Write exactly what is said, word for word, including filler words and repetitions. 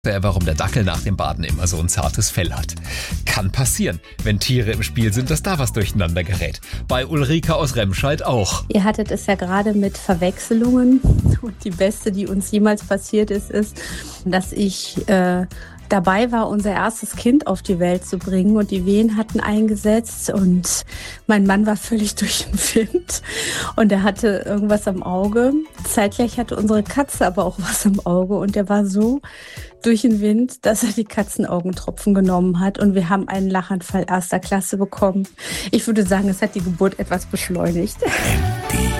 warum der Dackel nach dem Baden immer so ein zartes Fell hat. Kann passieren, wenn Tiere im Spiel sind, dass da was durcheinander gerät. Bei Ulrike aus Remscheid auch. Ihr hattet es ja gerade mit Verwechslungen und die beste, die uns jemals passiert ist, ist, dass ich äh, dabei war, unser erstes Kind auf die Welt zu bringen und die Wehen hatten eingesetzt und mein Mann war völlig durch den Wind und er hatte irgendwas am Auge. Zeitgleich hatte unsere Katze aber auch was am Auge und der war so durch den Wind, dass er die Katzenaugentropfen genommen hat und wir haben einen Lachanfall erster Klasse bekommen. Ich würde sagen, es hat die Geburt etwas beschleunigt. M D